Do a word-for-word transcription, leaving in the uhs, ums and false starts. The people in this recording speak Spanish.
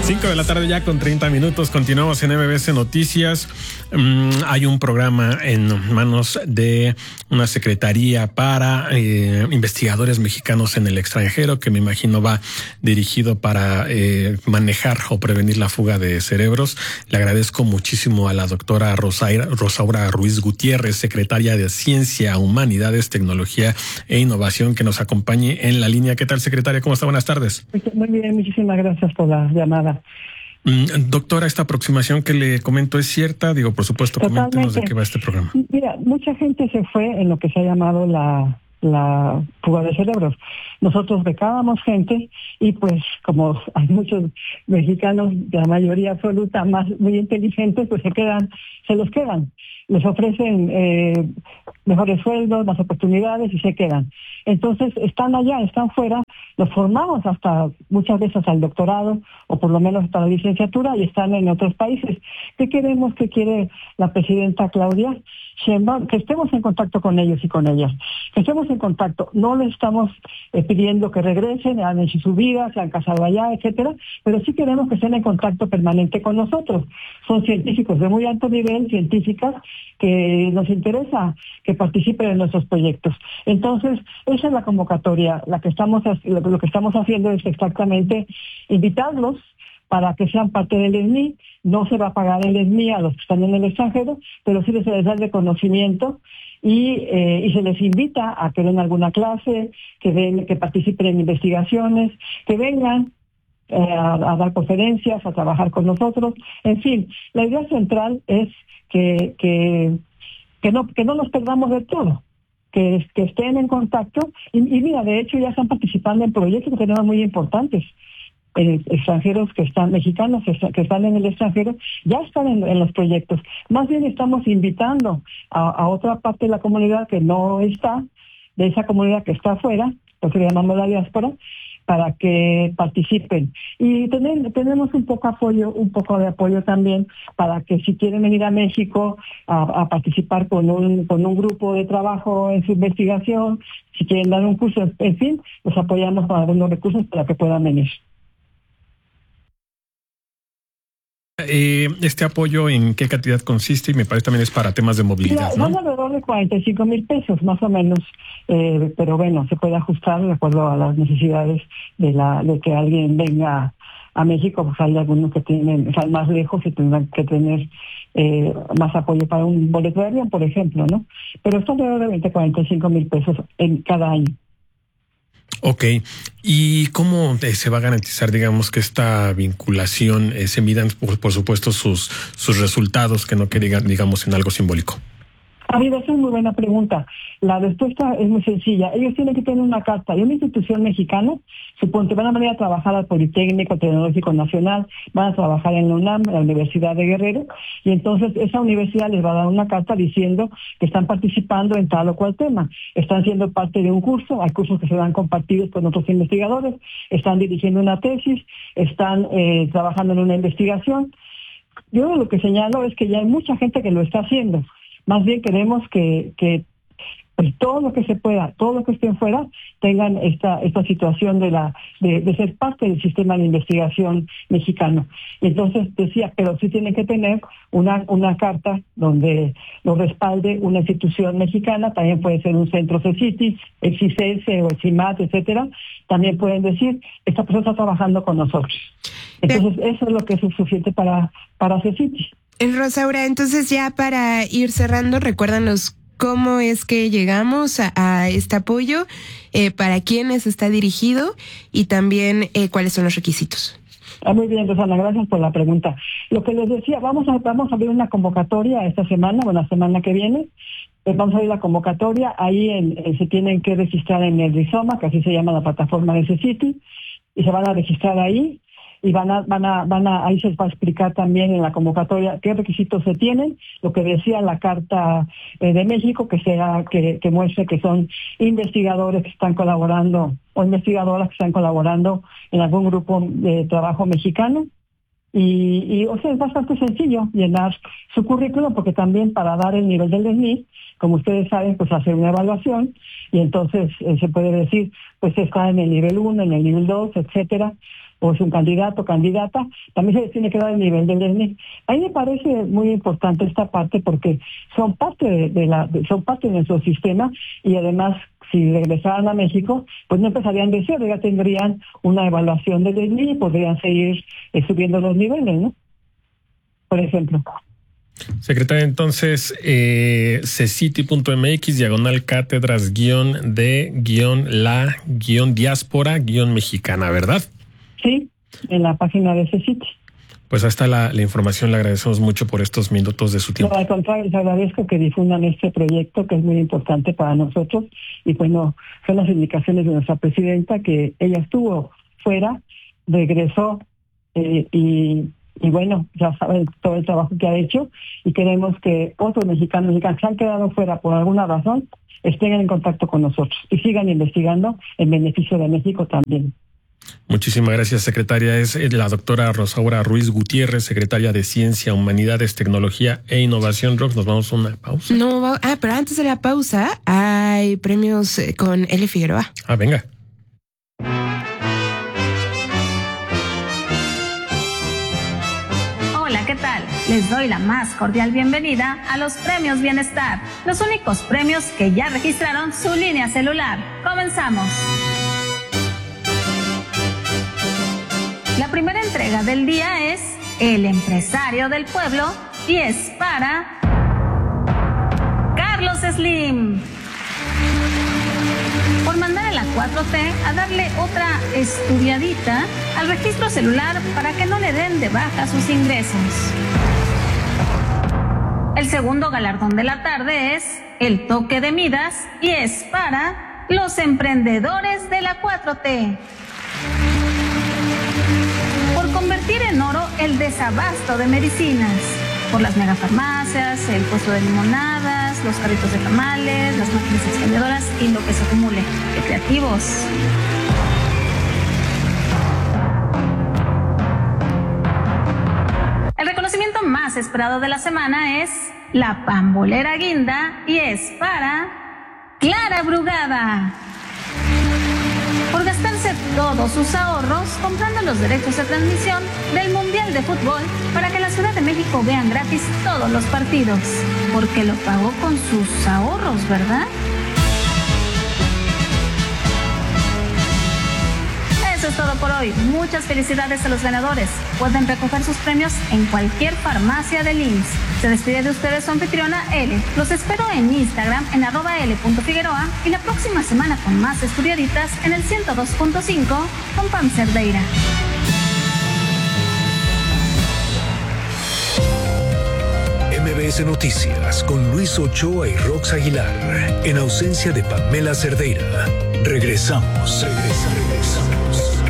cinco de la tarde ya con treinta minutos. Continuamos en M B S Noticias. Um, hay un programa en manos de una secretaría para eh, investigadores mexicanos en el extranjero que me imagino va dirigido para eh, manejar o prevenir la fuga de cerebros. Le agradezco muchísimo a la doctora Rosaira, Rosaura Ruiz Gutiérrez, secretaria de Ciencia, Humanidades, Tecnología e Innovación, que nos acompañe en la línea. ¿Qué tal, secretaria? ¿Cómo está? Buenas tardes. Muy bien, muchísimas gracias por la llamada. Doctora, esta aproximación que le comento es cierta. Digo, por supuesto, Totalmente. Coméntenos de qué va este programa. Mira, mucha gente se fue en lo que se ha llamado la, la fuga de cerebros. Nosotros becábamos gente y pues como hay muchos mexicanos, la mayoría absoluta, más muy inteligentes, pues se quedan, se los quedan. Les ofrecen eh, mejores sueldos, más oportunidades y se quedan. Entonces están allá, están fuera, los formamos hasta muchas veces al doctorado o por lo menos hasta la licenciatura y están en otros países. ¿Qué queremos? ¿Qué quiere la presidenta Claudia Sheinbaum? Que estemos en contacto con ellos y con ellas. Que estemos en contacto. No le estamos eh, pidiendo que regresen, hagan hecho su vida, se han casado allá, etcétera, pero sí queremos que estén en contacto permanente con nosotros. Son científicos de muy alto nivel, científicas que nos interesa que participen en nuestros proyectos. Entonces, esa es la convocatoria. La que estamos, lo que estamos haciendo es exactamente invitarlos para que sean parte del E S M I. No se va a pagar el E S M I a los que están en el extranjero, pero sí se les da el reconocimiento y, eh, y se les invita a que den alguna clase, que, den, que participen en investigaciones, que vengan eh, a, a dar conferencias, a trabajar con nosotros. En fin, la idea central es que, que, que, no, que no nos perdamos de todo. Que, que estén en contacto y, y mira, de hecho ya están participando en proyectos que tenemos muy importantes. Eh, extranjeros que están, mexicanos que, que están en el extranjero, ya están en, en los proyectos. Más bien estamos invitando a, a otra parte de la comunidad que no está, de esa comunidad que está afuera, lo que llamamos la diáspora, para que participen. Y tener, tenemos un poco apoyo, un poco de apoyo también para que si quieren venir a México a, a participar con un, con un grupo de trabajo en su investigación, si quieren dar un curso, en fin, los apoyamos con algunos recursos para que puedan venir. Eh, este apoyo, ¿en qué cantidad consiste? Y me parece también es para temas de movilidad, Mira, ¿no? Son alrededor de cuarenta y cinco mil pesos, más o menos, eh, pero bueno, se puede ajustar de acuerdo a las necesidades de la de que alguien venga a México. Pues hay algunos que tienen, están más lejos y tendrán que tener eh, más apoyo para un boleto de avión, por ejemplo, ¿no? Pero esto alrededor de veinte, cuarenta y cinco mil pesos en cada año. Ok, ¿y cómo eh, se va a garantizar, digamos, que esta vinculación eh, se midan, por, por supuesto, sus sus resultados, que no queden, digamos, en algo simbólico? Ha habido, esa es muy buena pregunta. La respuesta es muy sencilla. Ellos tienen que tener una carta de una institución mexicana. Suponte, van a venir a trabajar al Politécnico Tecnológico Nacional, van a trabajar en la UNAM, en la Universidad de Guerrero, y entonces esa universidad les va a dar una carta diciendo que están participando en tal o cual tema. Están siendo parte de un curso, hay cursos que se dan compartidos con otros investigadores, están dirigiendo una tesis, están eh, trabajando en una investigación. Yo lo que señalo es que ya hay mucha gente que lo está haciendo. Más bien queremos que, que pues, todo lo que se pueda, todo lo que estén fuera, tengan esta esta situación de la de, de ser parte del sistema de investigación mexicano. Y entonces decía, pero sí tienen que tener una una carta donde lo respalde una institución mexicana, también puede ser un centro CECITI, el CICESE o el CIMAT, etcétera. También pueden decir, esta persona está trabajando con nosotros. Entonces, eso es lo que es suficiente para, para CECITI. Rosaura, entonces ya para ir cerrando, recuérdanos cómo es que llegamos a, a este apoyo, eh, para quiénes está dirigido y también eh, cuáles son los requisitos. Ah, muy bien, Rosana, gracias por la pregunta. Lo que les decía, vamos a vamos a abrir una convocatoria esta semana, o la semana que viene. Eh, vamos a abrir la convocatoria, ahí en, eh, se tienen que registrar en el Rizoma, que así se llama la plataforma de CECITI, y se van a registrar ahí. Y van a, van a, van a, ahí se les va a explicar también en la convocatoria qué requisitos se tienen, lo que decía la Carta eh, de México, que sea, que, que muestre que son investigadores que están colaborando, o investigadoras que están colaborando en algún grupo de trabajo mexicano. Y, y o sea, es bastante sencillo llenar su currículum, porque también para dar el nivel del E S M I, como ustedes saben, pues hacer una evaluación, y entonces eh, se puede decir, pues está en el nivel uno, en el nivel dos, etcétera. o es un candidato o candidata, también se les tiene que dar el nivel del N I E. A mí me parece muy importante esta parte porque son parte de, de la de, son parte de nuestro sistema y además si regresaran a México, pues no empezarían de cero, ya tendrían una evaluación del N I E y podrían seguir eh, subiendo los niveles, ¿no? Por ejemplo. Secretaria, entonces, eh, ceciti punto m x, diagonal cátedras, guión de, guión la, guión diáspora, guión mexicana, ¿verdad? Sí, en la página de Ceciti. Pues ahí está la, la información, le agradecemos mucho por estos minutos de su tiempo. No, al contrario, les agradezco que difundan este proyecto que es muy importante para nosotros y bueno, son las indicaciones de nuestra presidenta que ella estuvo fuera, regresó eh, y... Y bueno, ya saben todo el trabajo que ha hecho y queremos que otros mexicanos, mexicanos que se han quedado fuera por alguna razón estén en contacto con nosotros y sigan investigando en beneficio de México también. Muchísimas gracias, secretaria. Es la doctora Rosaura Ruiz Gutiérrez, secretaria de Ciencia, Humanidades, Tecnología e Innovación. Rox, nos vamos a una pausa. No, ah, pero antes de la pausa hay premios con Eli Figueroa. Ah, venga. ¿Qué tal? Les doy la más cordial bienvenida a los Premios Bienestar, los únicos premios que ya registraron su línea celular. ¡Comenzamos! La primera entrega del día es El Empresario del Pueblo y es para Carlos Slim. Por mandar a la cuatro T a darle otra estudiadita al registro celular para que no le den de baja sus ingresos. El segundo galardón de la tarde es el toque de Midas y es para los emprendedores de la cuatro T. Por convertir en oro el desabasto de medicinas, por las megafarmacias, el puesto de limonadas, los carritos de tamales, las máquinas expendedoras y lo que se acumule. ¡Qué creativos! El reconocimiento más esperado de la semana es la Pambolera Guinda y es para Clara Brugada. Por gastarse todos sus ahorros comprando los derechos de transmisión del Mundial de Fútbol para que la Ciudad de México vean gratis todos los partidos. Porque lo pagó con sus ahorros, ¿verdad? Eso es todo por hoy. Muchas felicidades a los ganadores. Pueden recoger sus premios en cualquier farmacia del I M S S. Se despide de ustedes su anfitriona L. Los espero en Instagram en arroba L punto Figueroa y la próxima semana con más estudiaditas en el ciento dos punto cinco con Pam Cerdeira. M B S Noticias con Luis Ochoa y Rox Aguilar. En ausencia de Pamela Cerdeira. Regresamos. Regresamos. Regresamos.